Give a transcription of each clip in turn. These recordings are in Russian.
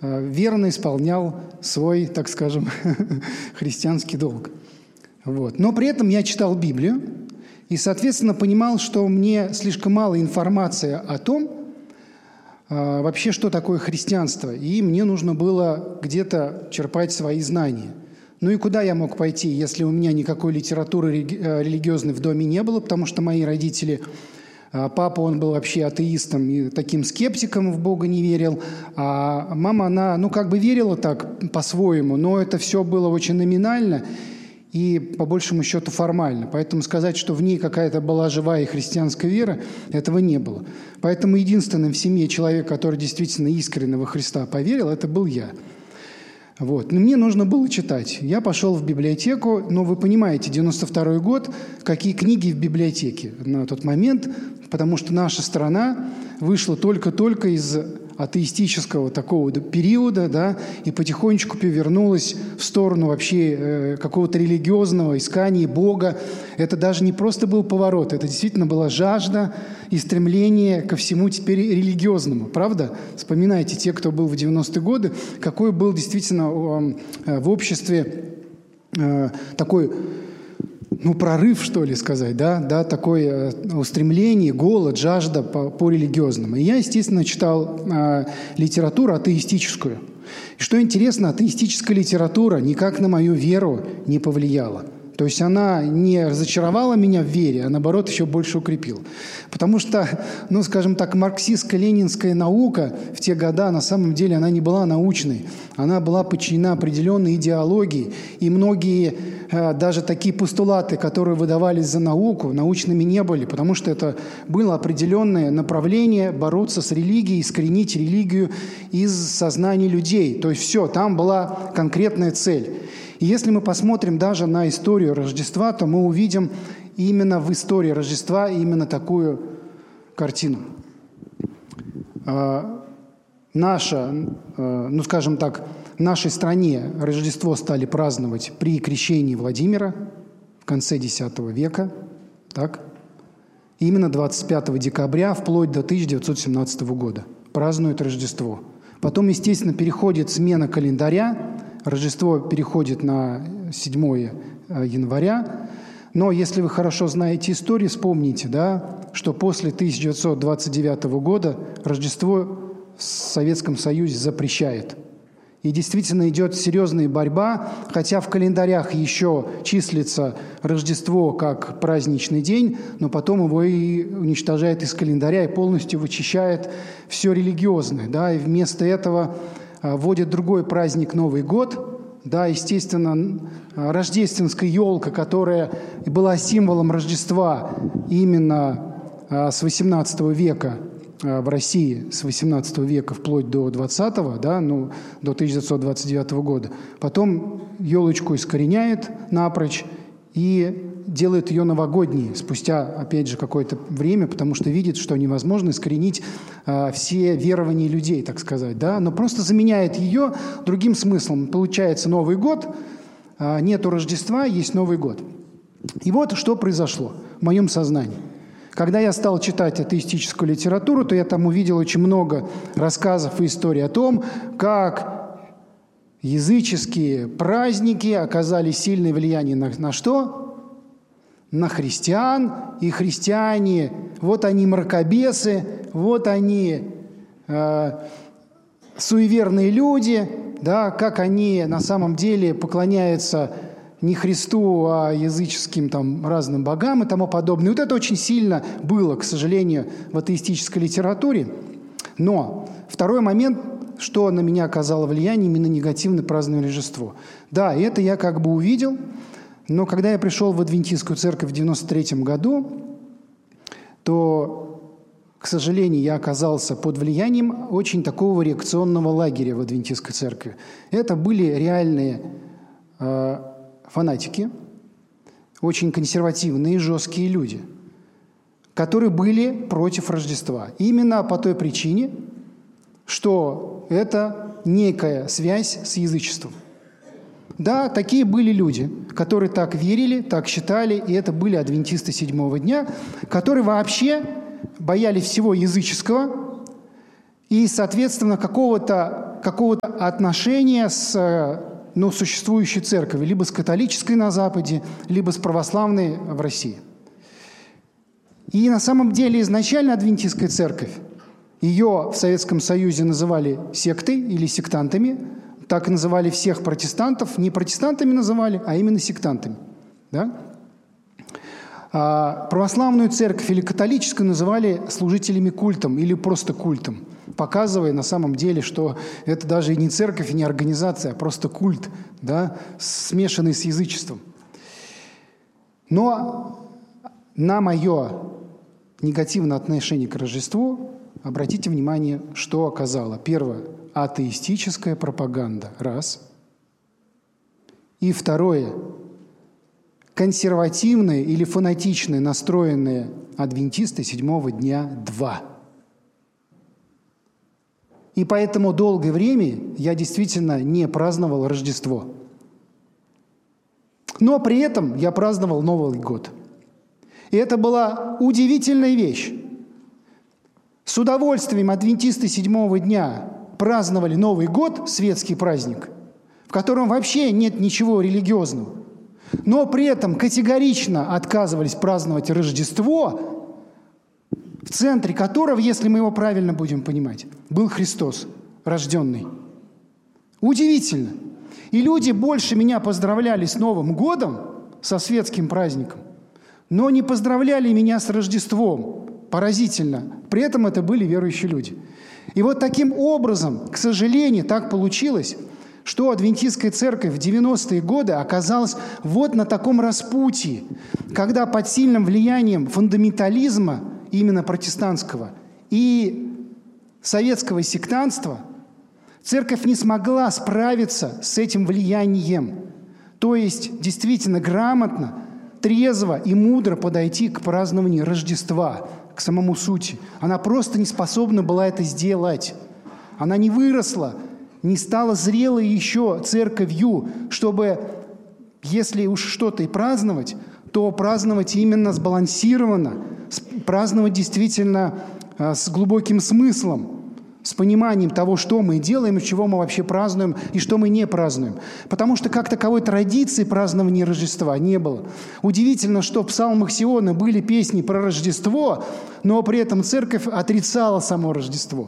верно исполнял свой, так скажем, христианский долг. Вот. Но при этом я читал Библию и, соответственно, понимал, что мне слишком мало информации о том, вообще, что такое христианство. И мне нужно было где-то черпать свои знания. Ну и куда я мог пойти, если у меня никакой литературы религиозной в доме не было, потому что мои родители... Папа, он был вообще атеистом и таким скептиком, в Бога не верил. А мама, она, верила так по-своему, но это все было очень номинально и, по большему счету, формально. Поэтому сказать, что в ней какая-то была живая христианская вера, этого не было. Поэтому единственным в семье человек, который действительно искренне во Христа поверил, это был я. Вот. Но мне нужно было читать. Я пошел в библиотеку, но вы понимаете, 92-й год, какие книги в библиотеке на тот момент, потому что наша страна вышла только-только из атеистического такого периода, да, и потихонечку повернулась в сторону вообще какого-то религиозного искания Бога. Это даже не просто был поворот, это действительно была жажда и стремление ко всему теперь религиозному. Правда? Вспоминайте, те, кто был в 90-е годы, какой был действительно в обществе такой... прорыв, что ли, сказать, да, такое устремление, голод, жажда по религиозному. И я, естественно, читал литературу атеистическую. И что интересно, атеистическая литература никак на мою веру не повлияла. То есть она не разочаровала меня в вере, а наоборот еще больше укрепила. Потому что, скажем так, марксистско-ленинская наука в те годы, на самом деле, она не была научной. Она была подчинена определенной идеологии. И многие даже такие постулаты, которые выдавались за науку, научными не были. Потому что это было определенное направление бороться с религией, искоренить религию из сознания людей. То есть все, там была конкретная цель. И если мы посмотрим даже на историю Рождества, то мы увидим именно в истории Рождества именно такую картину. В нашей стране Рождество стали праздновать при крещении Владимира в конце X века. Так? И именно 25 декабря вплоть до 1917 года празднуют Рождество. Потом, естественно, переходит смена календаря. Рождество переходит на 7 января. Но если вы хорошо знаете историю, вспомните, что после 1929 года Рождество в Советском Союзе запрещает. И действительно идет серьезная борьба, хотя в календарях еще числится Рождество как праздничный день, но потом его и уничтожает из календаря и полностью вычищает все религиозное. И вместо этого вводят другой праздник Новый год. Естественно, рождественская елка, которая была символом Рождества именно с XVIII века в России, с XVIII века вплоть до XX, до 1929 года. Потом елочку искореняет напрочь и делает ее новогодней спустя, опять же, какое-то время, потому что видит, что невозможно искоренить все верования людей, так сказать, но просто заменяет ее другим смыслом. Получается Новый год, нету Рождества, есть Новый год. И вот что произошло в моем сознании. Когда я стал читать атеистическую литературу, то я там увидел очень много рассказов и историй о том, как языческие праздники оказали сильное влияние на что? На христиан, и христиане, вот они мракобесы, вот они суеверные люди, как они на самом деле поклоняются не Христу, а языческим разным богам и тому подобное. Вот это очень сильно было, к сожалению, в атеистической литературе. Но второй момент, что на меня оказало влияние, именно негативное празднование Рождества. Это я увидел. Но когда я пришел в Адвентистскую церковь в 1993 году, то, к сожалению, я оказался под влиянием очень такого реакционного лагеря в Адвентистской церкви. Это были реальные фанатики, очень консервативные, жесткие люди, которые были против Рождества. Именно по той причине, что это некая связь с язычеством. Такие были люди, которые так верили, так считали, и это были адвентисты седьмого дня, которые вообще боялись всего языческого и, соответственно, какого-то какого-то отношения с существующей церковью, либо с католической на Западе, либо с православной в России. И на самом деле изначально адвентистская церковь, ее в Советском Союзе называли сектой или сектантами, так и называли всех протестантов, не протестантами называли, а именно сектантами. Да? А православную церковь или католическую называли служителями культом или просто культом, показывая на самом деле, что это даже и не церковь, и не организация, а просто культ, да, смешанный с язычеством. Но на мое негативное отношение к Рождеству обратите внимание, что оказало. Первое – атеистическая пропаганда. Раз. И второе – консервативные или фанатичные настроенные адвентисты седьмого дня. Два. И поэтому долгое время я действительно не праздновал Рождество. Но при этом я праздновал Новый год. И это была удивительная вещь. С удовольствием адвентисты седьмого дня праздновали Новый год, светский праздник, в котором вообще нет ничего религиозного. Но при этом категорично отказывались праздновать Рождество, в центре которого, если мы его правильно будем понимать, был Христос, рожденный. Удивительно. И люди больше меня поздравляли с Новым годом, со светским праздником, но не поздравляли меня с Рождеством. Поразительно. При этом это были верующие люди. И вот таким образом, к сожалению, так получилось, что адвентистская церковь в 90-е годы оказалась вот на таком распутье, когда под сильным влиянием фундаментализма, именно протестантского, и советского сектантства, церковь не смогла справиться с этим влиянием. То есть действительно грамотно, трезво и мудро подойти к празднованию Рождества, к самому сути. Она просто не способна была это сделать. Она не выросла, не стала зрелой еще церковью, чтобы, если уж что-то и праздновать, то праздновать именно сбалансированно, праздновать действительно с глубоким смыслом, с пониманием того, что мы делаем, и чего мы вообще празднуем, и что мы не празднуем. Потому что как таковой традиции празднования Рождества не было. Удивительно, что в псалмах Сиона были песни про Рождество, но при этом церковь отрицала само Рождество.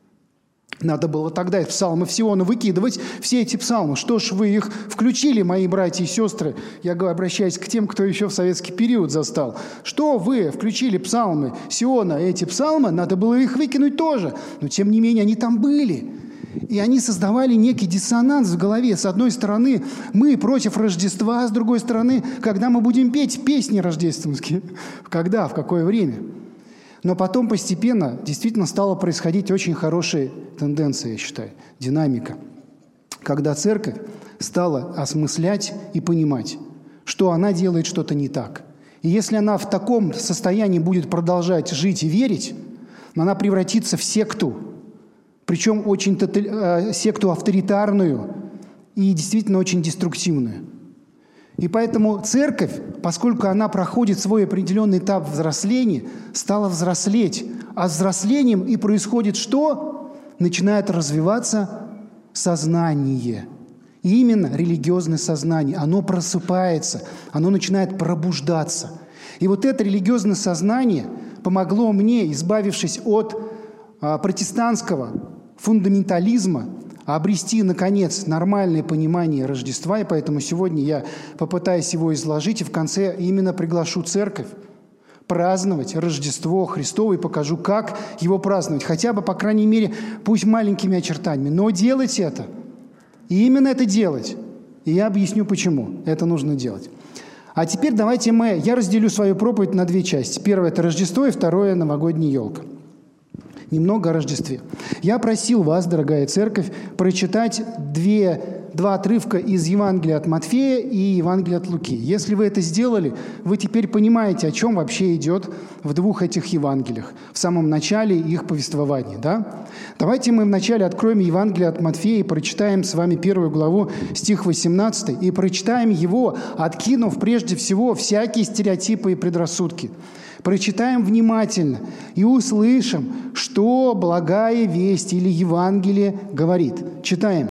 Надо было тогда из псалмов Сиона выкидывать все эти псалмы. Что ж вы их включили, мои братья и сестры? Я обращаюсь к тем, кто еще в советский период застал. Что вы включили псалмы Сиона? Эти псалмы, надо было их выкинуть тоже. Но тем не менее они там были. И они создавали некий диссонанс в голове. С одной стороны, мы против Рождества, а с другой стороны, когда мы будем петь песни рождественские? Когда? В какое время? Но потом постепенно действительно стала происходить очень хорошая тенденция, я считаю, динамика. Когда церковь стала осмыслять и понимать, что она делает что-то не так. И если она в таком состоянии будет продолжать жить и верить, она превратится в секту, причем очень секту авторитарную и действительно очень деструктивную. И поэтому церковь, поскольку она проходит свой определенный этап взросления, стала взрослеть. А с взрослением и происходит что? Начинает развиваться сознание. И именно религиозное сознание. Оно просыпается, оно начинает пробуждаться. И вот это религиозное сознание помогло мне, избавившись от протестантского фундаментализма, обрести, наконец, нормальное понимание Рождества, и поэтому сегодня я попытаюсь его изложить, и в конце именно приглашу церковь праздновать Рождество Христово и покажу, как его праздновать. Хотя бы, по крайней мере, пусть маленькими очертаниями, но делать это. И именно это делать. И я объясню, почему это нужно делать. А теперь давайте я разделю свою проповедь на две части. Первое – это Рождество, и второе – новогодняя елка. Немного о Рождестве. Я просил вас, дорогая церковь, прочитать два отрывка из Евангелия от Матфея и Евангелия от Луки. Если вы это сделали, вы теперь понимаете, о чем вообще идет в двух этих Евангелиях, в самом начале их повествования. Да? Давайте мы вначале откроем Евангелие от Матфея и прочитаем с вами 1 главу, стих 18, и прочитаем его, откинув прежде всего всякие стереотипы и предрассудки. Прочитаем внимательно и услышим, что благая весть или Евангелие говорит. Читаем.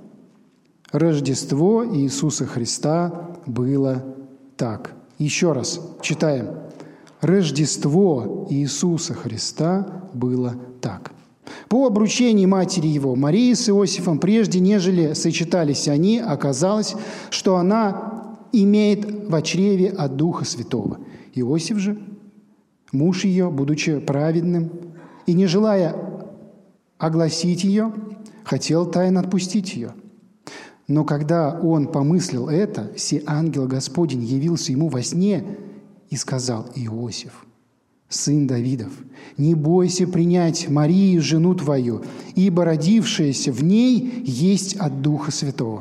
Рождество Иисуса Христа было так. Еще раз читаем. Рождество Иисуса Христа было так. По обручении матери его, Марии с Иосифом, прежде нежели сочетались они, оказалось, что она имеет в чреве от Духа Святого. Иосиф же, муж ее, будучи праведным и не желая огласить ее, хотел тайно отпустить ее. Но когда он помыслил это, се ангел Господень явился ему во сне и сказал: Иосиф, сын Давидов, не бойся принять Марию, жену твою, ибо родившееся в ней есть от Духа Святого.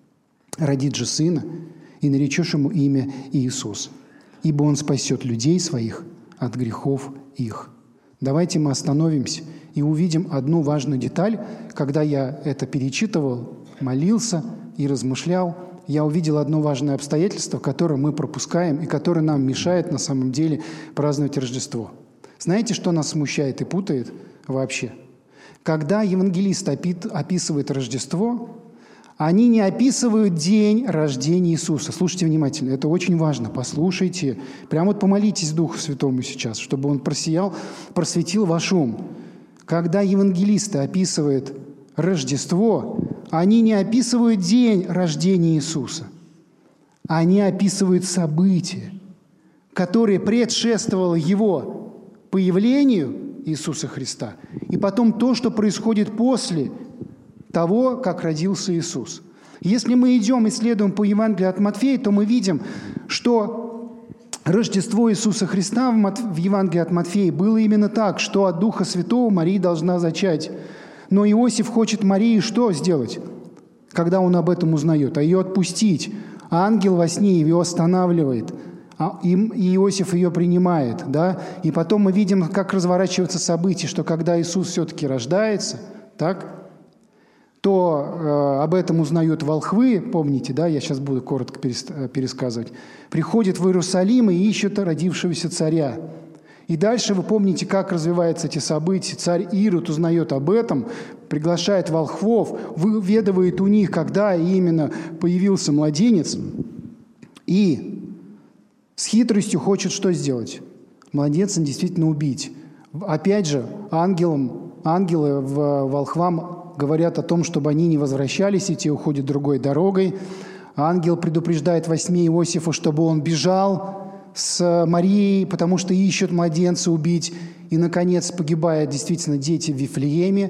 Родит же сына, и наречешь ему имя Иисус, ибо он спасет людей своих от грехов их. Давайте мы остановимся и увидим одну важную деталь. Когда я это перечитывал, молился и размышлял, я увидел одно важное обстоятельство, которое мы пропускаем и которое нам мешает на самом деле праздновать Рождество. Знаете, что нас смущает и путает вообще? Когда евангелист описывает Рождество, они не описывают день рождения Иисуса. Слушайте внимательно, это очень важно. Послушайте, прямо вот помолитесь Духу Святому сейчас, чтобы Он просветил ваш ум. Когда евангелисты описывают Рождество, они не описывают день рождения Иисуса. Они описывают событие, которое предшествовало Его появлению Иисуса Христа, и потом то, что происходит после того, как родился Иисус. Если мы идем и следуем по Евангелию от Матфея, то мы видим, что Рождество Иисуса Христа в Евангелии от Матфея было именно так, что от Духа Святого Мария должна зачать. Но Иосиф хочет Марии что сделать, когда он об этом узнает? А ее отпустить. А ангел во сне ее останавливает, и Иосиф ее принимает. Да? И потом мы видим, как разворачиваются события, что когда Иисус все-таки рождается, так, то об этом узнают волхвы, помните, да, я сейчас буду коротко пересказывать, приходят в Иерусалим и ищут родившегося царя. И дальше вы помните, как развиваются эти события. Царь Ирод узнает об этом, приглашает волхвов, выведывает у них, когда именно появился младенец, и с хитростью хочет что сделать? Младенца действительно убить. Опять же, ангелы волхвам говорят о том, чтобы они не возвращались, и те уходят другой дорогой. Ангел предупреждает во сне Иосифа, чтобы он бежал с Марией, потому что ищут младенца убить. И, наконец, погибают действительно дети в Вифлееме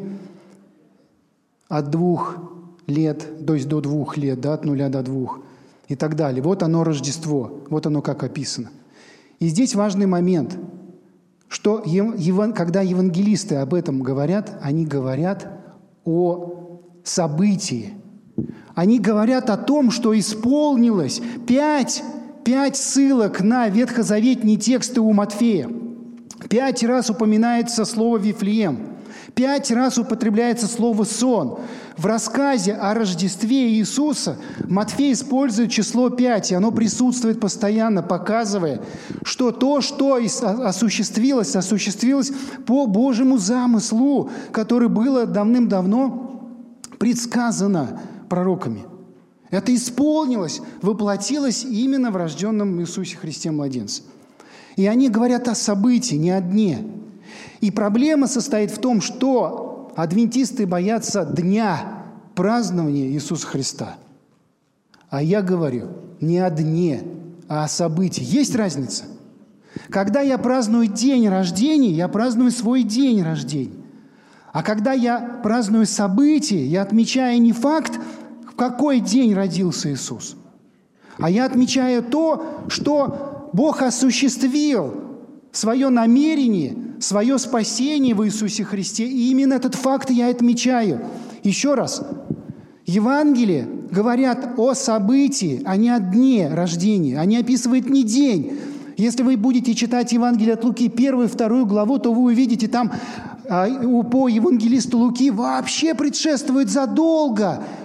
от 2 лет, то есть до 2 лет, да, от 0 до 2 и так далее. Вот оно Рождество, вот оно как описано. И здесь важный момент, что когда евангелисты об этом говорят, они говорят о событии. Они говорят о том, что исполнилось 5 ссылок на ветхозаветные тексты у Матфея. 5 раз упоминается слово «Вифлеем». 5 раз употребляется слово «сон». В рассказе о Рождестве Иисуса Матфей использует число 5, и оно присутствует постоянно, показывая, что то, что осуществилось по Божьему замыслу, которое было давным-давно предсказано пророками. Это исполнилось, воплотилось именно в рожденном Иисусе Христе младенце. И они говорят о событии, не о дне. И проблема состоит в том, что адвентисты боятся дня празднования Иисуса Христа. А я говорю не о дне, а о событии. Есть разница? Когда я праздную день рождения, я праздную свой день рождения. А когда я праздную событие, я отмечаю не факт, в какой день родился Иисус, а я отмечаю то, что Бог осуществил свое намерение, свое спасение в Иисусе Христе. И именно этот факт я отмечаю. Еще раз, Евангелие говорят о событии, а не о дне рождения. Они описывают не день. Если вы будете читать Евангелие от Луки 1 и 2 главу, то вы увидите там по евангелисту Луки вообще предшествует задолго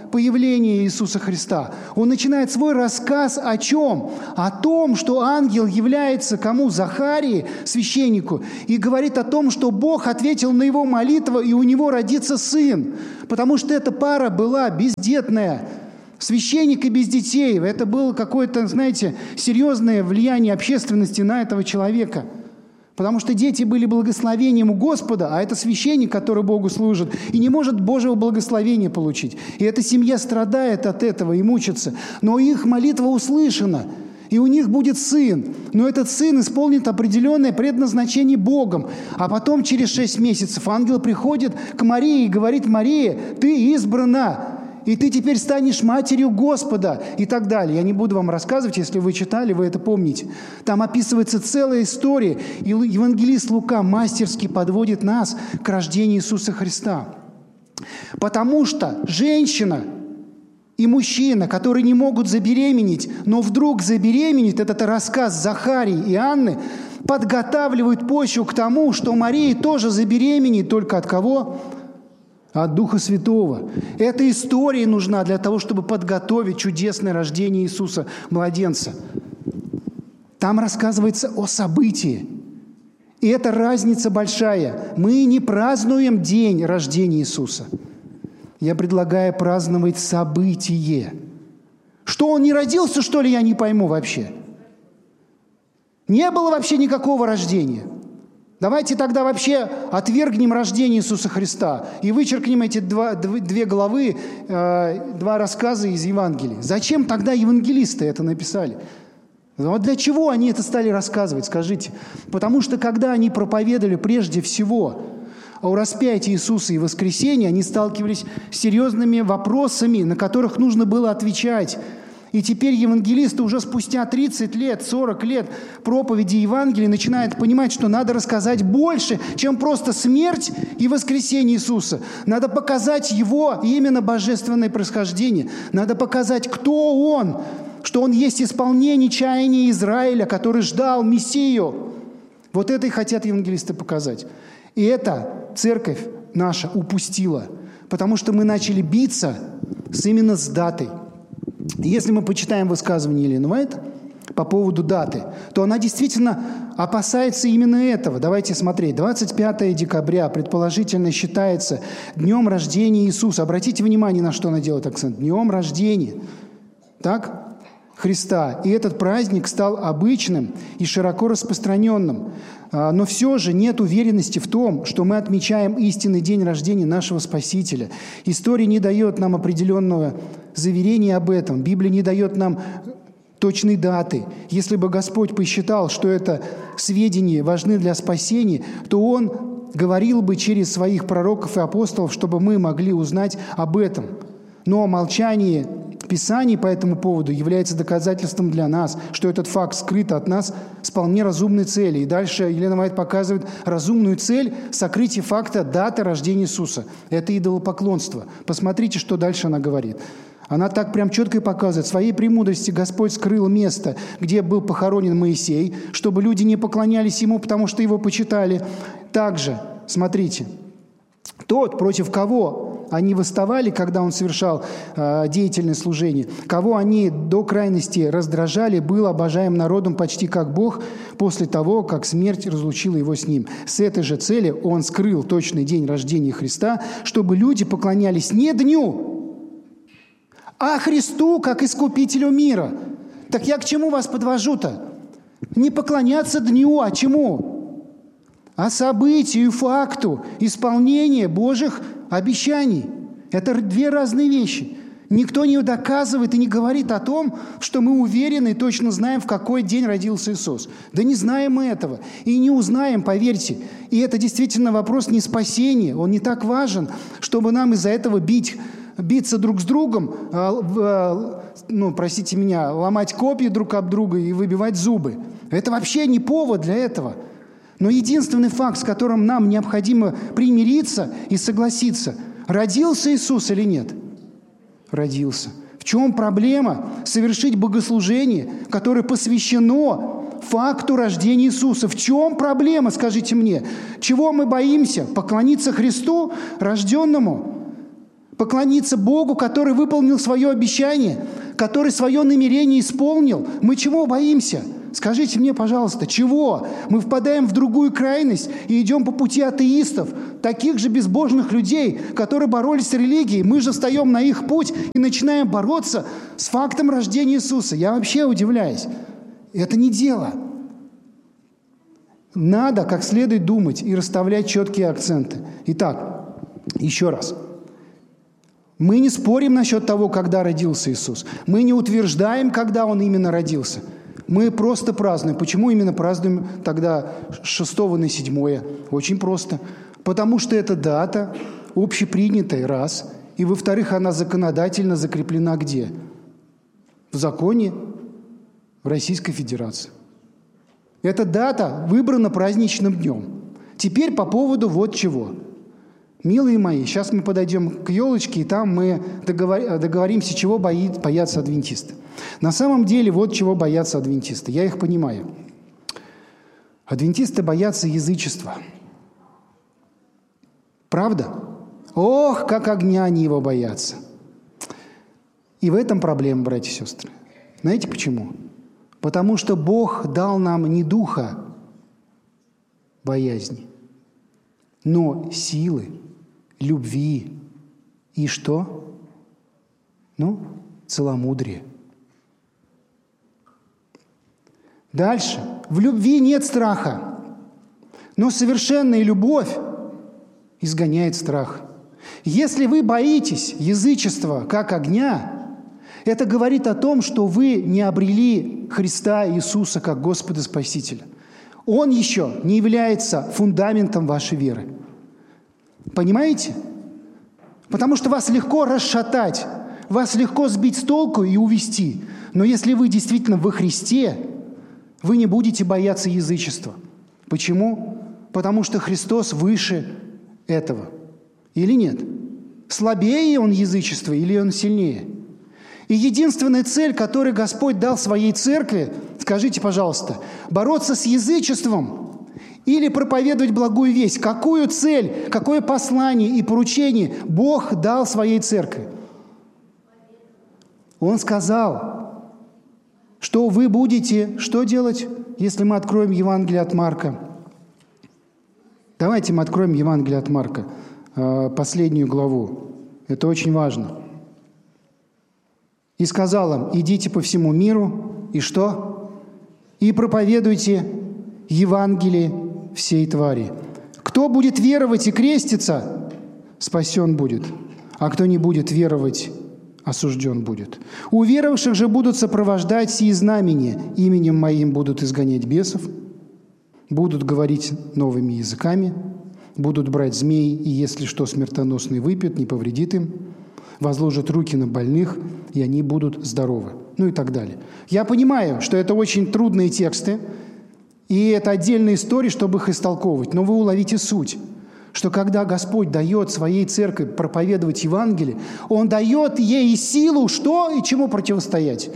появления Иисуса Христа. Он начинает свой рассказ о чем? О том, что ангел является кому? Захарии, священнику, и говорит о том, что Бог ответил на его молитву, и у него родится сын. Потому что эта пара была бездетная. Священник и без детей. Это было какое-то, знаете, серьезное влияние общественности на этого человека. Потому что дети были благословением у Господа, а это священник, который Богу служит, и не может Божьего благословения получить. И эта семья страдает от этого и мучится. Но их молитва услышана, и у них будет сын. Но этот сын исполнит определенное предназначение Богом. А потом, через 6 месяцев, ангел приходит к Марии и говорит: «Мария, ты избрана, и ты теперь станешь матерью Господа», и так далее. Я не буду вам рассказывать, если вы читали, вы это помните. Там описывается целая история, и евангелист Лука мастерски подводит нас к рождению Иисуса Христа. Потому что женщина и мужчина, которые не могут забеременеть, но вдруг забеременеют, этот рассказ Захарии и Анны, подготавливают почву к тому, что Мария тоже забеременеет, только от кого? От Духа Святого. Эта история нужна для того, чтобы подготовить чудесное рождение Иисуса, младенца. Там рассказывается о событии. И это разница большая. Мы не празднуем день рождения Иисуса. Я предлагаю праздновать событие. Что, он не родился, что ли, я не пойму вообще? Не было вообще никакого рождения. Давайте тогда вообще отвергнем рождение Иисуса Христа и вычеркнем эти две главы, два рассказа из Евангелия. Зачем тогда евангелисты это написали? Вот для чего они это стали рассказывать, скажите? Потому что когда они проповедовали прежде всего о распятии Иисуса и воскресении, они сталкивались с серьезными вопросами, на которых нужно было отвечать. И теперь евангелисты уже спустя 30 лет, 40 лет проповеди Евангелия начинают понимать, что надо рассказать больше, чем просто смерть и воскресение Иисуса. Надо показать Его именно божественное происхождение. Надо показать, кто Он, что Он есть исполнение чаяния Израиля, который ждал Мессию. Вот это и хотят евангелисты показать. И это церковь наша упустила, потому что мы начали биться именно с датой. Если мы почитаем высказывание Эллен Уайт по поводу даты, то она действительно опасается именно этого. Давайте смотреть. 25 декабря предположительно считается днем рождения Иисуса. Обратите внимание, на что она делает акцент. Днем рождения. Так? Христа. И этот праздник стал обычным и широко распространенным. Но все же нет уверенности в том, что мы отмечаем истинный день рождения нашего Спасителя. История не дает нам определенного заверения об этом. Библия не дает нам точной даты. Если бы Господь посчитал, что это сведения важны для спасения, то Он говорил бы через своих пророков и апостолов, чтобы мы могли узнать об этом. Но молчание Писаний по этому поводу является доказательством для нас, что этот факт скрыт от нас с вполне разумной целью. И дальше Елена Уайт показывает разумную цель сокрытия факта даты рождения Иисуса. Это идолопоклонство. Посмотрите, что дальше она говорит. Она так прям четко и показывает. В своей премудрости Господь скрыл место, где был похоронен Моисей, чтобы люди не поклонялись ему, потому что его почитали. Также, смотрите, тот, против кого они восставали, когда он совершал деятельное служение, кого они до крайности раздражали, был обожаем народом почти как Бог после того, как смерть разлучила его с ним. С этой же целью он скрыл точный день рождения Христа, чтобы люди поклонялись не дню, а Христу, как Искупителю мира. Так я к чему вас подвожу-то? Не поклоняться дню, а чему? А событию, факту исполнения Божьих обещаний. Это две разные вещи. Никто не доказывает и не говорит о том, что мы уверены и точно знаем, в какой день родился Иисус. Да не знаем мы этого. И не узнаем, поверьте. И это действительно вопрос не спасения. Он не так важен, чтобы нам из-за этого биться друг с другом, простите меня, ломать копья друг об друга и выбивать зубы. Это вообще не повод для этого. Но единственный факт, с которым нам необходимо примириться и согласиться, родился Иисус или нет? Родился. В чем проблема совершить богослужение, которое посвящено факту рождения Иисуса? В чем проблема, скажите мне? Чего мы боимся? Поклониться Христу, рожденному? Поклониться Богу, который выполнил свое обещание, который свое намерение исполнил. Мы чего боимся? Скажите мне, пожалуйста, чего? Мы впадаем в другую крайность и идем по пути атеистов, таких же безбожных людей, которые боролись с религией. Мы же встаем на их путь и начинаем бороться с фактом рождения Иисуса. Я вообще удивляюсь. Это не дело. Надо как следует думать и расставлять четкие акценты. Итак, еще раз. Мы не спорим насчет того, когда родился Иисус. Мы не утверждаем, когда Он именно родился. Мы просто празднуем. Почему именно празднуем тогда с 6 на 7? Очень просто. Потому что эта дата общепринятая, раз. И, во-вторых, она законодательно закреплена где? В законе в Российской Федерации. Эта дата выбрана праздничным днем. Теперь по поводу вот чего. Милые мои, сейчас мы подойдем к елочке, и там мы договоримся, чего боятся адвентисты. На самом деле, вот чего боятся адвентисты. Я их понимаю. Адвентисты боятся язычества. Правда? Ох, как огня они его боятся. И в этом проблема, братья и сестры. Знаете почему? Потому что Бог дал нам не духа боязни, но силы, любви и что? Целомудрие. Дальше. В любви нет страха, но совершенная любовь изгоняет страх. Если вы боитесь язычества как огня, это говорит о том, что вы не обрели Христа Иисуса как Господа Спасителя. Он еще не является фундаментом вашей веры. Понимаете? Потому что вас легко расшатать, вас легко сбить с толку и увести. Но если вы действительно во Христе, вы не будете бояться язычества. Почему? Потому что Христос выше этого. Или нет? Слабее Он язычества или Он сильнее? И единственная цель, которую Господь дал своей церкви, скажите, пожалуйста, бороться с язычеством или проповедовать благую весть? Какую цель, какое послание и поручение Бог дал своей церкви? Он сказал, что вы будете что делать, если мы откроем Евангелие от Марка? Давайте мы откроем Евангелие от Марка, последнюю главу. Это очень важно. «И сказал им, идите по всему миру, и что? И проповедуйте Евангелие всей твари. Кто будет веровать и креститься, спасен будет, а кто не будет веровать, осужден будет. У веровавших же будут сопровождать сии знамения, именем моим будут изгонять бесов, будут говорить новыми языками, будут брать змей, и если что смертоносное выпьют, не повредит им, возложат руки на больных, и они будут здоровы». И так далее. Я понимаю, что это очень трудные тексты, и это отдельные истории, чтобы их истолковывать. Но вы уловите суть, что когда Господь дает своей церкви проповедовать Евангелие, Он дает ей силу, что и чему противостоять?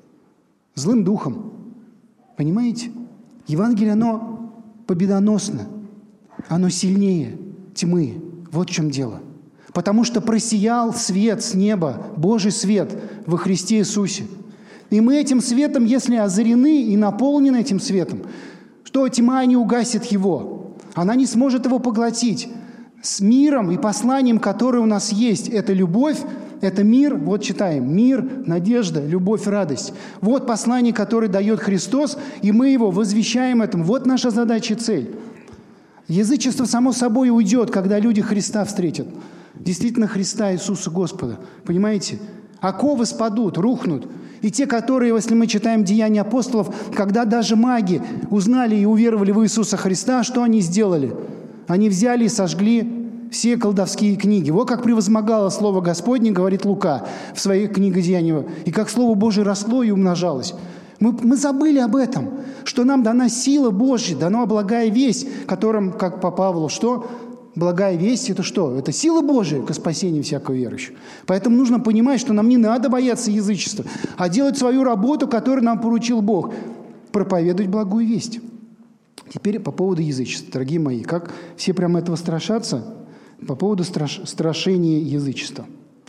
Злым духом. Понимаете? Евангелие, оно победоносно, оно сильнее тьмы. Вот в чем дело. Потому что просиял свет с неба, Божий свет во Христе Иисусе. И мы этим светом, если озарены и наполнены этим светом, что тьма не угасит его, она не сможет его поглотить. С миром и посланием, которое у нас есть, это любовь, это мир, вот читаем, мир, надежда, любовь, радость. Вот послание, которое дает Христос, и мы его возвещаем этому. Вот наша задача и цель. Язычество само собой уйдет, когда люди Христа встретят. Действительно Христа Иисуса Господа. Понимаете? Оковы спадут, рухнут. И те, которые, если мы читаем Деяния апостолов, когда даже маги узнали и уверовали в Иисуса Христа, что они сделали? Они взяли и сожгли все колдовские книги. Вот как превозмогало Слово Господне, говорит Лука в своей книге Деяния, и как Слово Божие росло и умножалось. Мы забыли об этом, что нам дана сила Божья, дана благая весть, которым, как по Павлу, что? Благая весть – это что? Это сила Божия к спасению всякого верующего. Поэтому нужно понимать, что нам не надо бояться язычества, а делать свою работу, которую нам поручил Бог – проповедовать благую весть. Теперь по поводу язычества, дорогие мои. Как все прямо этого страшатся? По поводу страшения язычества.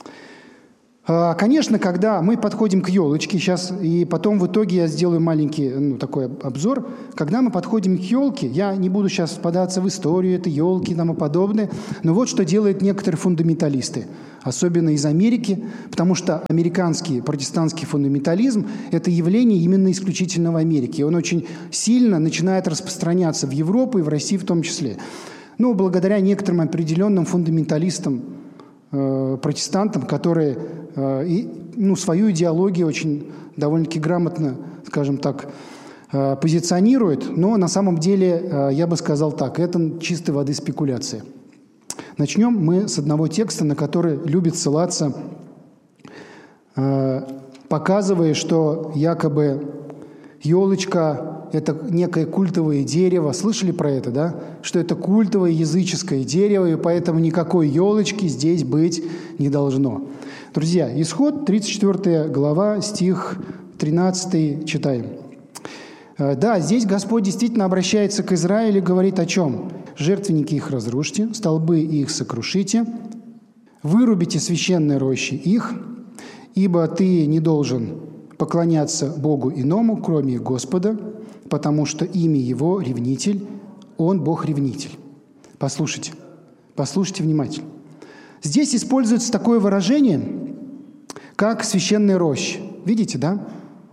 Конечно, когда мы подходим к елочке сейчас, и потом в итоге я сделаю маленький такой обзор, когда мы подходим к елке, я не буду сейчас впадаться в историю этой елки и тому подобное, но вот что делают некоторые фундаменталисты, особенно из Америки, потому что американский протестантский фундаментализм – это явление именно исключительно в Америке, и он очень сильно начинает распространяться в Европу и в России в том числе. Ну, благодаря некоторым определенным фундаменталистам, протестантам, которые свою идеологию очень довольно-таки грамотно, скажем так, позиционируют, но на самом деле, я бы сказал так, это чистой воды спекуляция. Начнем мы с одного текста, на который любит ссылаться, показывая, что якобы елочка – это некое культовое дерево. Слышали про это, да? Что это культовое языческое дерево, и поэтому никакой елочки здесь быть не должно. Друзья, Исход, 34 глава, стих 13 читаем. Да, здесь Господь действительно обращается к Израилю и говорит о чем? «Жертвенники их разрушьте, столбы их сокрушите, вырубите священные рощи их, ибо ты не должен поклоняться Богу иному, кроме Господа, потому что имя Его – ревнитель, Он – Бог-ревнитель». Послушайте внимательно. Здесь используется такое выражение, как «священная роща». Видите, да?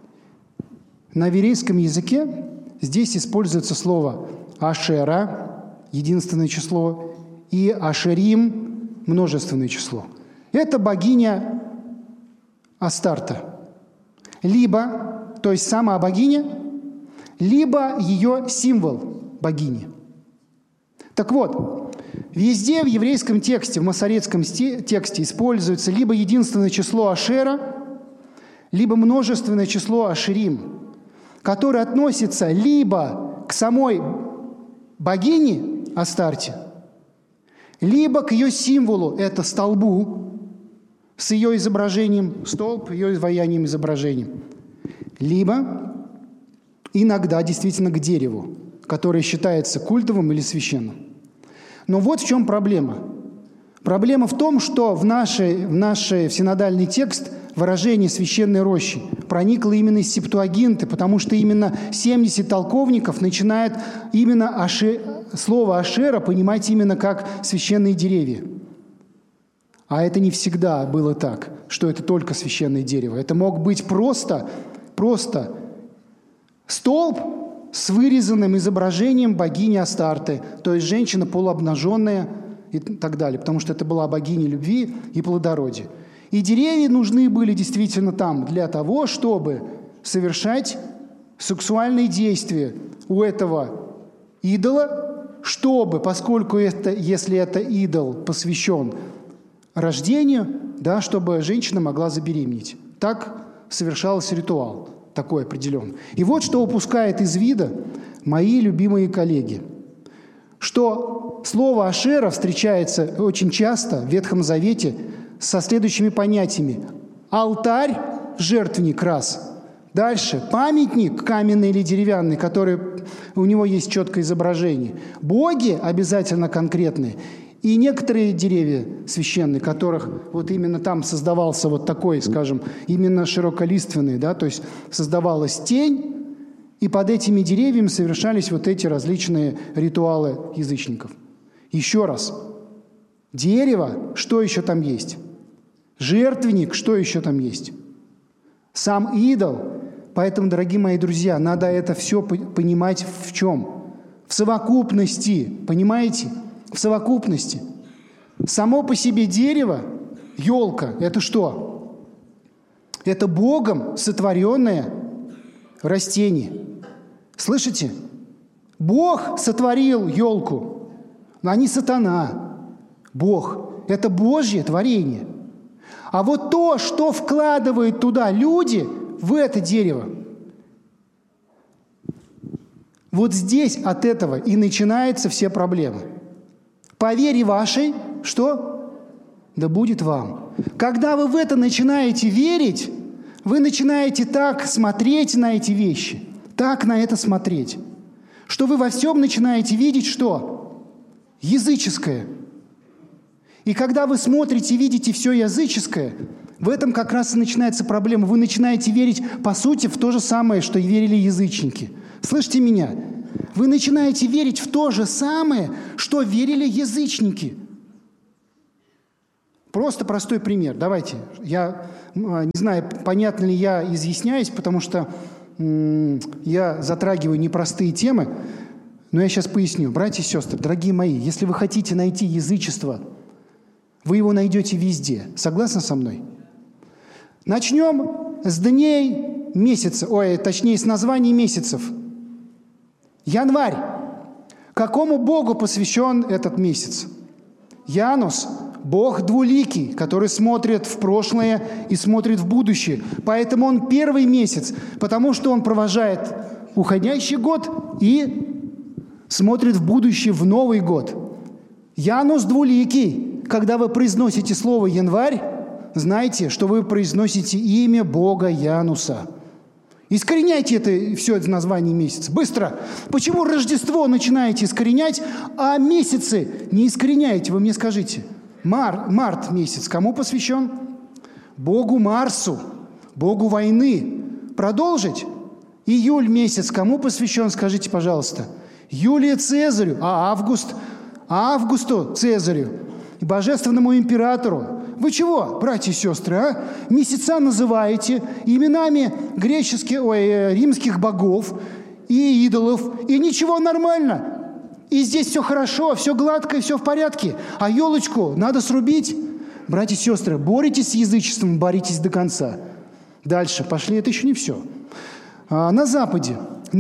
На еврейском языке здесь используется слово «ашера» – единственное число, и «ашерим» – множественное число. Это богиня Астарта. Либо, то есть сама богиня, либо ее символ богини. Так вот, везде в еврейском тексте, в масоретском тексте используется либо единственное число Ашера, либо множественное число Ашерим, которое относится либо к самой богине Астарте, либо к ее символу, это столбу, с ее изображением, столб, ее изваянием, изображением, либо иногда действительно к дереву, которое считается культовым или священным. Но вот в чем проблема. Проблема в том, что в наш синодальный текст выражение «священной рощи» проникло именно из Септуагинты, потому что именно 70 толковников начинают именно слово «ашера» понимать именно как «священные деревья». А это не всегда было так, что это только священное дерево. Это мог быть просто столб с вырезанным изображением богини Астарты, то есть женщина полуобнаженная и так далее, потому что это была богиня любви и плодородия. И деревья нужны были действительно там для того, чтобы совершать сексуальные действия у этого идола, чтобы, поскольку если это идол посвящен рождению, да, чтобы женщина могла забеременеть. Так совершался ритуал, такой определенный. И вот что упускает из вида мои любимые коллеги, что слово «ашера» встречается очень часто в Ветхом Завете со следующими понятиями. Алтарь, жертвенник – раз. Дальше памятник каменный или деревянный, который у него есть четкое изображение. Боги обязательно конкретные. И некоторые деревья священные, которых вот именно там создавался вот такой, скажем, именно широколиственный, да, то есть создавалась тень, и под этими деревьями совершались вот эти различные ритуалы язычников. Еще раз. Дерево, что еще там есть? Жертвенник, что еще там есть? Сам идол. Поэтому, дорогие мои друзья, надо это все понимать в чем? В совокупности, понимаете? В совокупности. Само по себе дерево, елка, это что? Это Богом сотворенное растение. Слышите? Бог сотворил елку, но не сатана. Бог. Это Божье творение. А вот то, что вкладывают туда люди, в это дерево, вот здесь от этого и начинаются все проблемы. По вере вашей, что? Да будет вам. Когда вы в это начинаете верить, вы начинаете так смотреть на эти вещи, так на это смотреть, что вы во всем начинаете видеть что? Языческое. И когда вы смотрите и видите все языческое, В этом как раз и начинается проблема. Вы начинаете верить, по сути, в то же самое, что и верили язычники. Слышите меня? Вы начинаете верить в то же самое, что верили язычники. Просто простой пример. Давайте. Я не знаю, понятно ли я изъясняюсь, потому что я затрагиваю непростые темы, но я сейчас поясню. Братья и сестры, дорогие мои, если вы хотите найти язычество, вы его найдете везде. Согласны со мной? Начнем с дней месяца, точнее, с названий месяцев. Январь. Какому богу посвящен этот месяц? Янус – бог двуликий, который смотрит в прошлое и смотрит в будущее. Поэтому он первый месяц, потому что он провожает уходящий год и смотрит в будущее, в Новый год. Янус двуликий. Когда вы произносите слово «январь», знайте, что вы произносите имя Бога Януса. Искореняйте все это название месяца. Быстро! Почему Рождество начинаете искоренять, а месяцы не искореняете? Вы мне скажите. Март месяц кому посвящен? Богу Марсу, богу войны. Продолжить? Июль месяц кому посвящен? Скажите, пожалуйста. Юлию Цезарю, а август? Августу Цезарю, божественному императору. Вы чего, братья и сестры, а? Месяца называете именами римских богов и идолов, и ничего, нормально. И здесь все хорошо, все гладко и все в порядке. А елочку надо срубить. Братья и сестры, боритесь с язычеством, боритесь до конца. Дальше пошли, это еще не все. На Западе,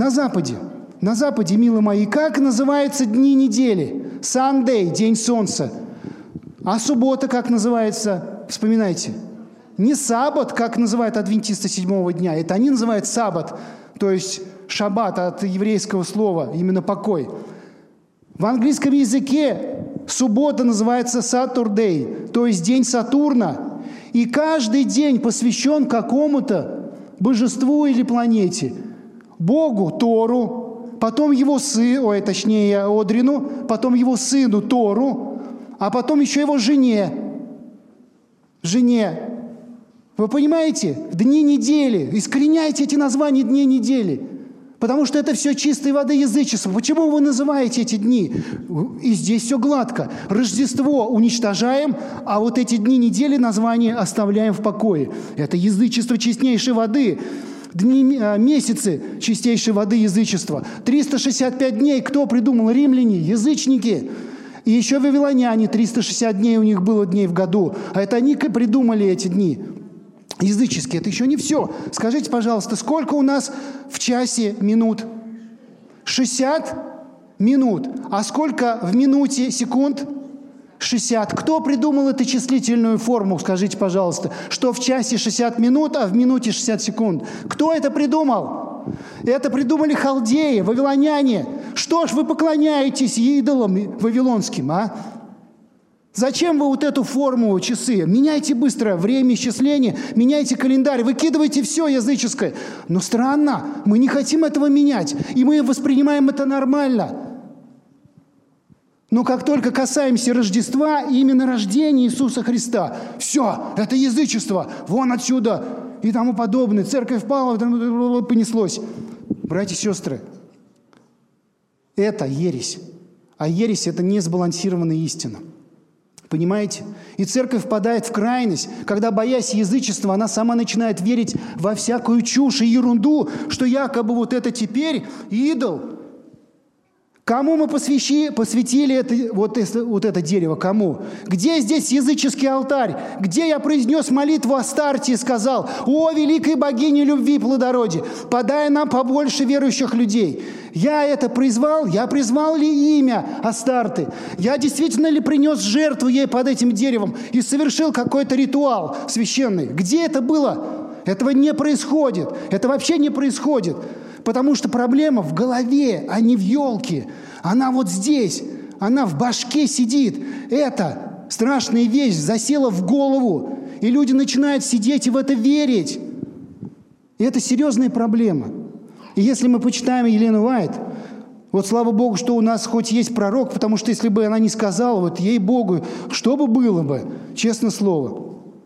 милые мои, как называются дни недели? Sunday, день солнца. А суббота как называется? Вспоминайте. Не саббат, как называют адвентисты седьмого дня. Это они называют саббат, то есть шаббат от еврейского слова, именно покой. В английском языке суббота называется Saturday, то есть день Сатурна. И каждый день посвящен какому-то божеству или планете. Богу Тору, потом его Одрину, потом его сыну Тору, а потом еще его жене. Вы понимаете? Дни недели. Искореняйте эти названия дней недели. Потому что это все чистой воды язычество. Почему вы называете эти дни? И здесь все гладко. Рождество уничтожаем, а вот эти дни недели названия оставляем в покое. Это язычество чистейшей воды. Месяцы чистейшей воды язычества. 365 дней кто придумал? Римляне, язычники. И еще вавилоняне, 360 дней у них было дней в году. А это они придумали эти дни языческие. Это еще не все. Скажите, пожалуйста, сколько у нас в часе минут? 60 минут. А сколько в минуте секунд? 60. Кто придумал эту числительную форму? Скажите, пожалуйста, что в часе 60 минут, а в минуте 60 секунд. Кто это придумал? Это придумали халдеи, вавилоняне. Что ж вы поклоняетесь идолам вавилонским, а? Зачем вы вот эту форму, часы? Меняйте быстро время исчисления, меняйте календарь, выкидывайте все языческое. Но странно, мы не хотим этого менять, и мы воспринимаем это нормально. Но как только касаемся Рождества, именно рождения Иисуса Христа, все, это язычество, вон отсюда и тому подобное. Церковь пала, понеслось. Братья и сестры, это ересь. А ересь – это несбалансированная истина. Понимаете? И церковь впадает в крайность, когда, боясь язычества, она сама начинает верить во всякую чушь и ерунду, что якобы вот это теперь идол. Кому мы посвятили это дерево? Кому? Где здесь языческий алтарь? Где я произнес молитву Астарте и сказал: «О, великой богине любви и плодородия, подай нам побольше верующих людей». Я это призвал? Я призвал ли имя Астарты? Я действительно ли принес жертву ей под этим деревом и совершил какой-то ритуал священный? Где это было? Этого не происходит. Это вообще не происходит. Потому что проблема в голове, а не в елке. Она вот здесь, она в башке сидит. Эта страшная вещь засела в голову. И люди начинают сидеть и в это верить. И это серьезная проблема. И если мы почитаем Елену Уайт, вот слава Богу, что у нас хоть есть пророк, потому что если бы она не сказала, вот ей-богу, что бы было бы, честное слово.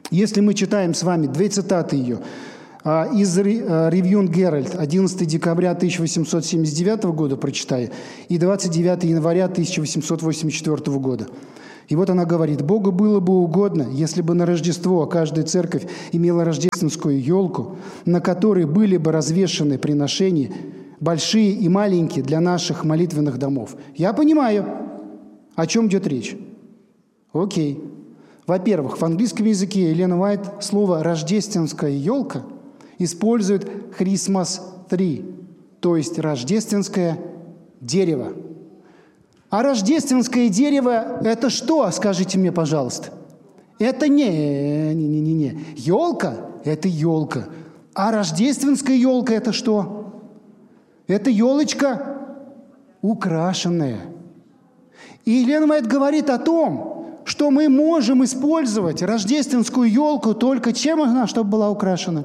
Если мы читаем с вами две цитаты ее из Review and Herald 11 декабря 1879 года, прочитаю, и 29 января 1884 года. И вот она говорит: «Богу было бы угодно, если бы на Рождество каждая церковь имела рождественскую елку, на которой были бы развешаны приношения, большие и маленькие, для наших молитвенных домов». Я понимаю, о чем идет речь. Окей. Во-первых, в английском языке Елена Уайт слово «рождественская елка» использует Christmas tree, то есть рождественское дерево. А рождественское дерево – это что, скажите мне, пожалуйста? Это не. Елка – это елка. А рождественская елка – это что? Это елочка украшенная. И Елена Уайт говорит о том, что мы можем использовать рождественскую елку только чем она, чтобы была украшена?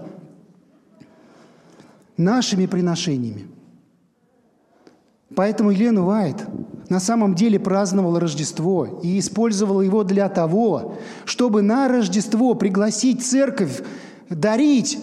Нашими приношениями. Поэтому Елена Уайт на самом деле праздновала Рождество и использовала его для того, чтобы на Рождество пригласить церковь дарить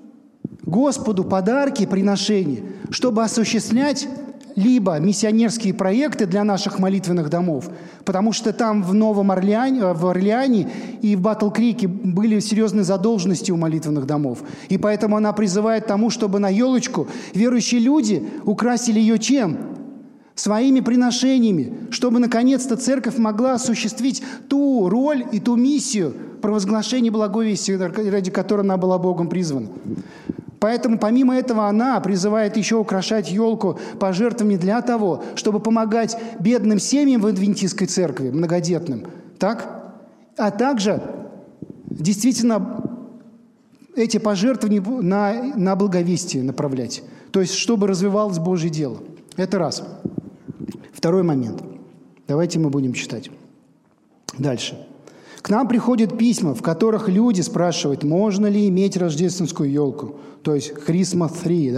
Господу подарки, приношения, чтобы осуществлять либо миссионерские проекты для наших молитвенных домов, потому что там в Новом Орлеане, в Орлеане и в Батл-Крике были серьезные задолженности у молитвенных домов. И поэтому она призывает к тому, чтобы на елочку верующие люди украсили ее чем? Своими приношениями, чтобы наконец-то церковь могла осуществить ту роль и ту миссию провозглашения благой вести, ради которой она была Богом призвана. Поэтому, помимо этого, она призывает еще украшать елку пожертвованиями для того, чтобы помогать бедным семьям в адвентистской церкви, многодетным. Так? А также действительно эти пожертвования на благовестие направлять. То есть, чтобы развивалось Божье дело. Это раз. Второй момент. Давайте мы будем читать. Дальше. К нам приходят письма, в которых люди спрашивают, можно ли иметь рождественскую елку, то есть Christmas tree,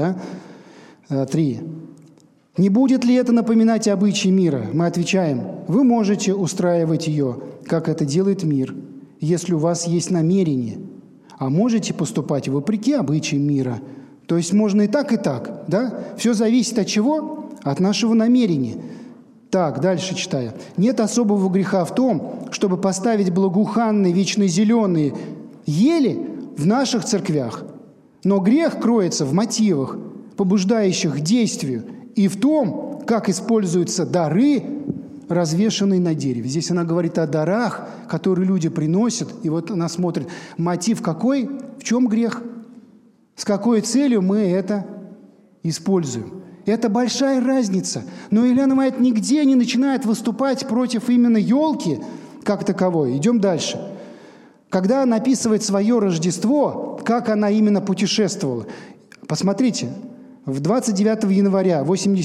да? 3. Не будет ли это напоминать обычаи мира? Мы отвечаем, вы можете устраивать ее, как это делает мир, если у вас есть намерение, а можете поступать вопреки обычаям мира. То есть можно и так, да? Все зависит от чего? От нашего намерения. Так, дальше читаю. Нет особого греха в том, чтобы поставить благоуханные, вечно зеленые ели в наших церквях. Но грех кроется в мотивах, побуждающих к действию, и в том, как используются дары, развешанные на дереве. Здесь она говорит о дарах, которые люди приносят. И вот она смотрит, мотив какой, в чем грех, с какой целью мы это используем. Это большая разница. Но Елена Уайт нигде не начинает выступать против именно елки как таковой. Идем дальше. Когда она описывает свое Рождество, как она именно путешествовала. Посмотрите, в 29 января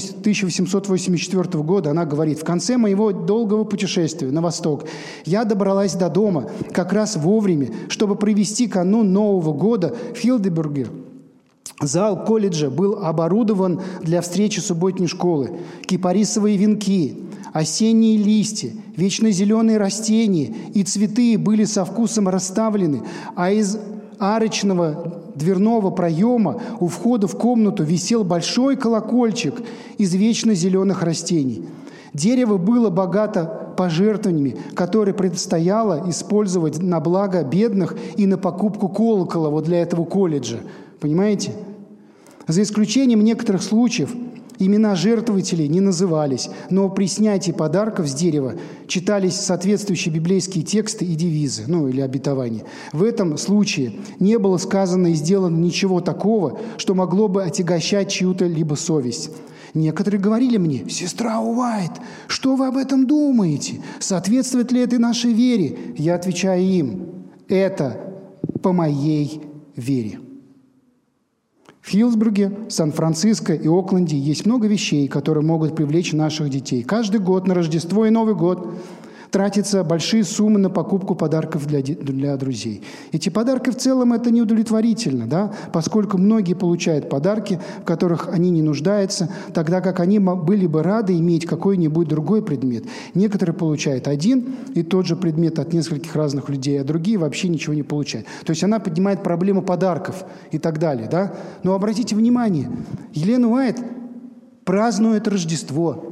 1884 года она говорит, в конце моего долгого путешествия на восток я добралась до дома как раз вовремя, чтобы провести канун Нового года в Хильдебурге. Зал колледжа был оборудован для встречи субботней школы. Кипарисовые венки, осенние листья, вечно зеленые растения и цветы были со вкусом расставлены, а из арочного дверного проема у входа в комнату висел большой колокольчик из вечно зеленых растений. Дерево было богато пожертвованиями, которые предстояло использовать на благо бедных и на покупку колокола вот для этого колледжа. Понимаете? За исключением некоторых случаев имена жертвователей не назывались, но при снятии подарков с дерева читались соответствующие библейские тексты и девизы, или обетования. В этом случае не было сказано и сделано ничего такого, что могло бы отягощать чью-то либо совесть. Некоторые говорили мне, «Сестра Уайт, что вы об этом думаете? Соответствует ли это нашей вере?» Я отвечаю им, «Это по моей вере». В Хиллсбурге, Сан-Франциско и Окленде есть много вещей, которые могут привлечь наших детей. Каждый год на Рождество и Новый год тратятся большие суммы на покупку подарков для друзей. Эти подарки в целом это неудовлетворительно, да? Поскольку многие получают подарки, в которых они не нуждаются, тогда как они были бы рады иметь какой-нибудь другой предмет. Некоторые получают один и тот же предмет от нескольких разных людей, а другие вообще ничего не получают. То есть она поднимает проблему подарков и так далее. Да? Но обратите внимание, Елена Уайт празднует Рождество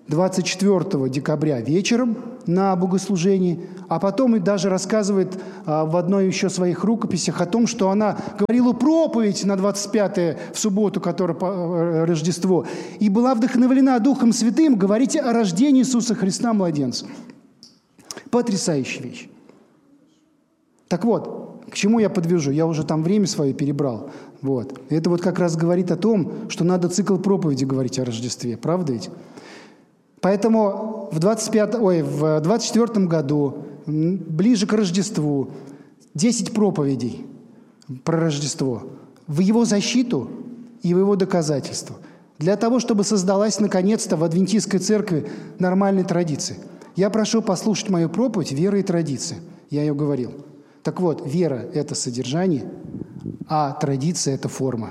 24 декабря вечером на богослужении, а потом и даже рассказывает в одной еще своих рукописях о том, что она говорила проповедь на 25-е в субботу, которое Рождество, и была вдохновлена Духом Святым говорить о рождении Иисуса Христа младенца. Потрясающая вещь. Так вот, к чему я подвяжу? Я уже там время свое перебрал. Вот. Это вот как раз говорит о том, что надо цикл проповеди говорить о Рождестве. Правда ведь? Поэтому в 24 году, ближе к Рождеству, 10 проповедей про Рождество в его защиту и в его доказательство. Для того, чтобы создалась наконец-то в Адвентистской церкви нормальная традиция. Я прошу послушать мою проповедь «Вера и традиция». Я ее говорил. Так вот, вера – это содержание, а традиция – это форма.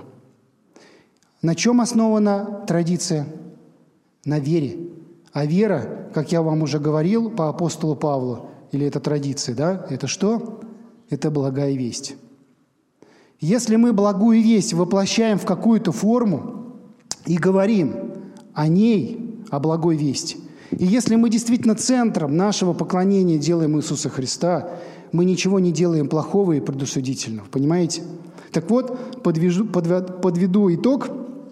На чем основана традиция? На вере. А вера, как я вам уже говорил по апостолу Павлу, или это традиция, да? Это что? Это благая весть. Если мы благую весть воплощаем в какую-то форму и говорим о ней, о благой вести, и если мы действительно центром нашего поклонения делаем Иисуса Христа, мы ничего не делаем плохого и предосудительного. Понимаете? Так вот, подведу итог,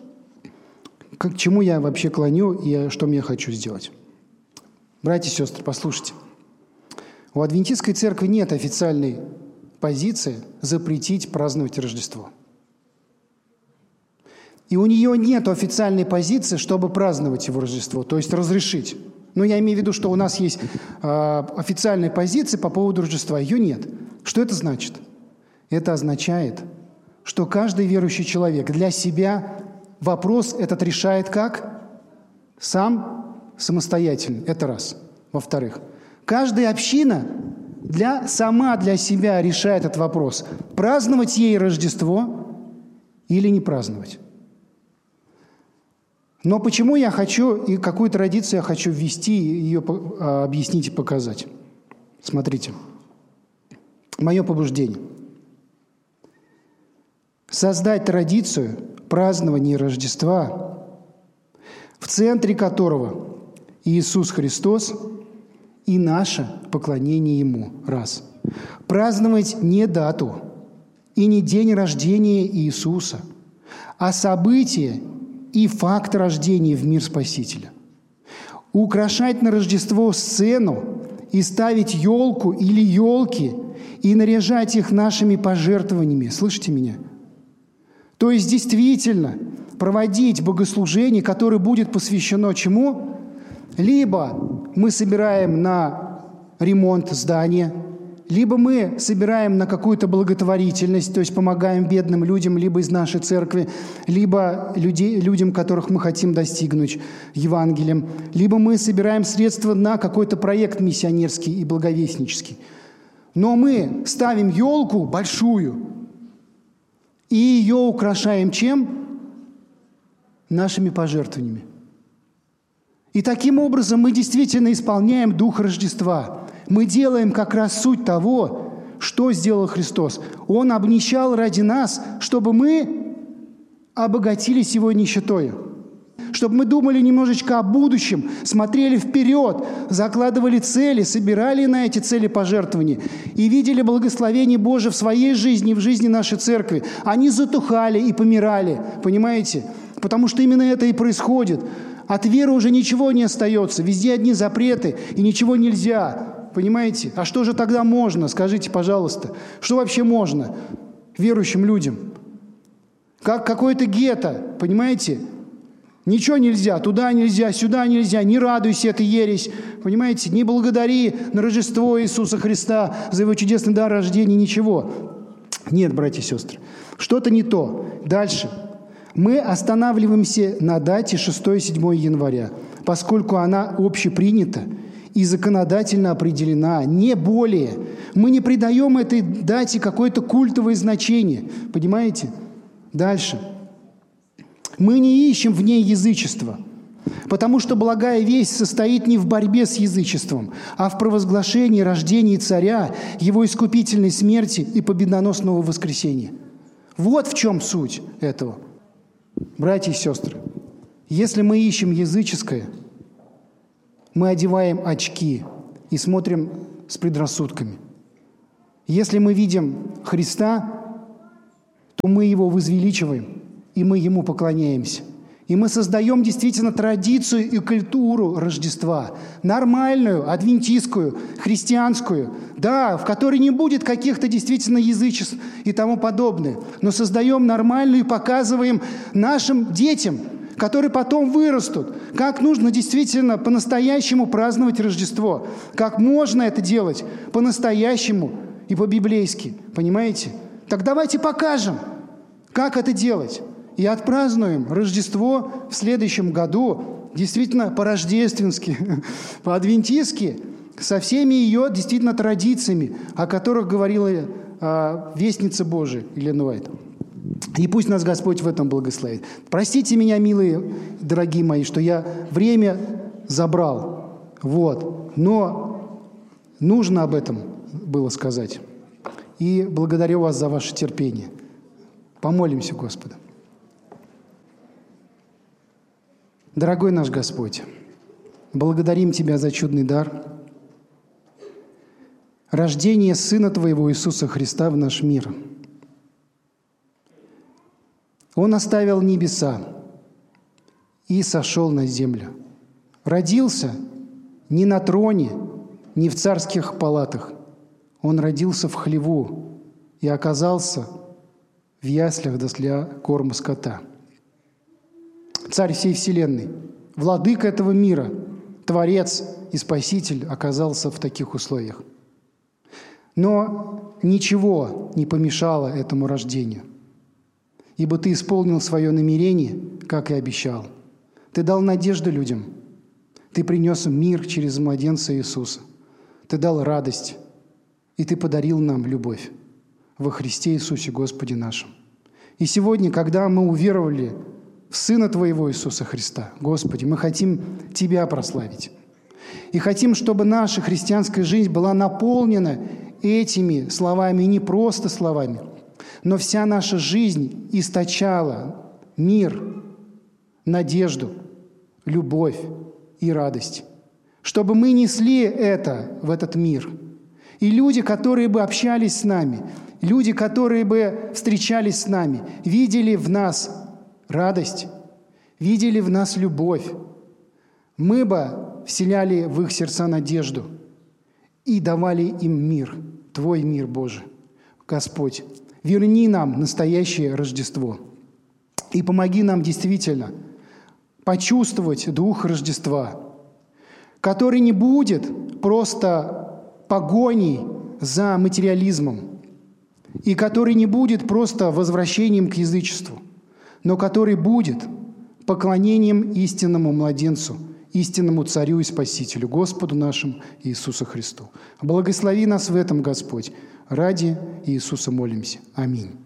к чему я вообще клоню и что я хочу сделать. Братья и сестры, послушайте. У Адвентистской церкви нет официальной позиции запретить праздновать Рождество. И у нее нет официальной позиции, чтобы праздновать его Рождество, то есть разрешить. Но я имею в виду, что у нас есть официальная позиция по поводу Рождества. Ее нет. Что это значит? Это означает, что каждый верующий человек для себя вопрос этот решает как? Сам, самостоятельно. Это раз. Во-вторых, каждая община сама для себя решает этот вопрос. Праздновать ей Рождество или не праздновать. Но почему я хочу, и какую традицию я хочу ввести, ее объяснить и показать? Смотрите. Мое побуждение. Создать традицию празднования Рождества, в центре которого Иисус Христос и наше поклонение Ему. Раз. Праздновать не дату и не день рождения Иисуса, а событие и факт рождения в мир Спасителя. Украшать на Рождество сцену и ставить елку или елки и наряжать их нашими пожертвованиями. Слышите меня? То есть действительно проводить богослужение, которое будет посвящено чему? Либо мы собираем на ремонт здания, либо мы собираем на какую-то благотворительность, то есть помогаем бедным людям, либо из нашей церкви, либо людям, которых мы хотим достигнуть Евангелием, либо мы собираем средства на какой-то проект миссионерский и благовестнический. Но мы ставим елку большую и ее украшаем чем? Нашими пожертвованиями. И таким образом мы действительно исполняем дух Рождества. Мы делаем как раз суть того, что сделал Христос. Он обнищал ради нас, чтобы мы обогатились Его нищетою. Чтобы мы думали немножечко о будущем, смотрели вперед, закладывали цели, собирали на эти цели пожертвования и видели благословение Божие в своей жизни и в жизни нашей церкви. Они затухали и помирали, понимаете? Потому что именно это и происходит. От веры уже ничего не остается. Везде одни запреты, и ничего нельзя. Понимаете? А что же тогда можно? Скажите, пожалуйста. Что вообще можно верующим людям? Как какое-то гетто, понимаете? Ничего нельзя, туда нельзя, сюда нельзя, не радуйся, это ересь. Понимаете? Не благодари на Рождество Иисуса Христа за Его чудесный дар рождения, ничего. Нет, братья и сестры, что-то не то. Дальше. Мы останавливаемся на дате 6-7 января, поскольку она общепринята и законодательно определена, не более. Мы не придаем этой дате какое-то культовое значение. Понимаете? Дальше. Мы не ищем в ней язычества, потому что благая весть состоит не в борьбе с язычеством, а в провозглашении рождения Царя, Его искупительной смерти и победоносного воскресения. Вот в чем суть этого. Братья и сестры, если мы ищем языческое, мы одеваем очки и смотрим с предрассудками. Если мы видим Христа, то мы Его возвеличиваем, и мы Ему поклоняемся. И мы создаем действительно традицию и культуру Рождества. Нормальную, адвентистскую, христианскую. Да, в которой не будет каких-то действительно язычеств и тому подобное. Но создаем нормальную и показываем нашим детям, которые потом вырастут, как нужно действительно по-настоящему праздновать Рождество. Как можно это делать по-настоящему и по-библейски. Понимаете? Так давайте покажем, как это делать. И отпразднуем Рождество в следующем году действительно по-рождественски, по-адвентистски, со всеми ее действительно традициями, о которых говорила Вестница Божия Елена Уайт. И пусть нас Господь в этом благословит. Простите меня, милые, дорогие мои, что я время забрал. Вот. Но нужно об этом было сказать. И благодарю вас за ваше терпение. Помолимся Господу. Дорогой наш Господь, благодарим Тебя за чудный дар, рождение Сына Твоего Иисуса Христа в наш мир. Он оставил небеса и сошел на землю. Родился не на троне, не в царских палатах. Он родился в хлеву и оказался в яслях для корма скота. Царь всей вселенной, владыка этого мира, Творец и Спаситель оказался в таких условиях. Но ничего не помешало этому рождению, ибо Ты исполнил свое намерение, как и обещал. Ты дал надежду людям, Ты принес мир через младенца Иисуса, Ты дал радость, и Ты подарил нам любовь во Христе Иисусе Господе нашем. И сегодня, когда мы уверовали в Сына Твоего Иисуса Христа, Господи, мы хотим Тебя прославить. И хотим, чтобы наша христианская жизнь была наполнена этими словами, и не просто словами, но вся наша жизнь источала мир, надежду, любовь и радость. Чтобы мы несли это в этот мир. И люди, которые бы общались с нами, люди, которые бы встречались с нами, видели в нас радость, видели в нас любовь. Мы бы вселяли в их сердца надежду и давали им мир, Твой мир, Боже. Господь, верни нам настоящее Рождество и помоги нам действительно почувствовать дух Рождества, который не будет просто погоней за материализмом и который не будет просто возвращением к язычеству, но который будет поклонением истинному младенцу, истинному Царю и Спасителю, Господу нашему Иисусу Христу. Благослови нас в этом, Господь. Ради Иисуса молимся. Аминь.